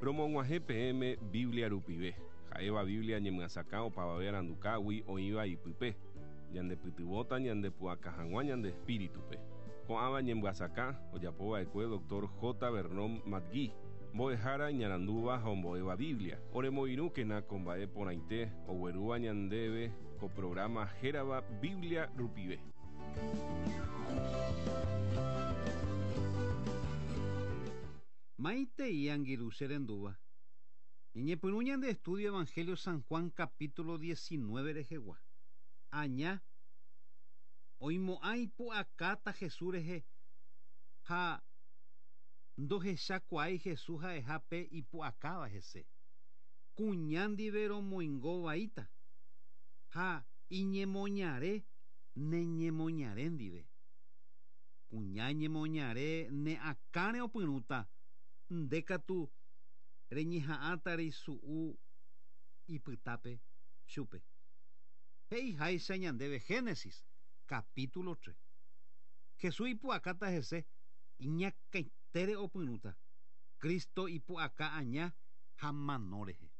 Romong'uahẽ PM Biblia rupive. Ha'éva Biblia ñemyasakã opavave arandukágui oĩva ipype. Ñandepytyvõta ñandepu'aka hag̃ua ñande espíritupe. Ko'ãva ñembyasakã ojapova'ekue Dr. J. Vernon McGee. Mbo'ehára ñarandúva ha ombo'éva Biblia. Oremoirũkena ko mba'e porãite oguerúva ñandéve ko programa hérava Biblia rupive. Maitei angirũ che rendúva. Ñeñepyrũ ñande estudio Evangelio San Juan capítulo 19 rehegua. Aña oimo'ã ipu'akáta Jesús rehe ha ndohechakuaái Jesús ha'eha pe ipu'akáva hese. Kuña ndive romoingo vaíta ha iñemoñare neñemoñare ndive. Kuña ñemoñare ne akãre opyrũta ndékatu reñeha'ãta reisu'u ipytápe chupe. He'iháicha ñandéve Génesis capítulo 3. Jesús ipu'akáta hese iñakãitére opyrũta. Kristo ipu'aka aña ha mano rehe.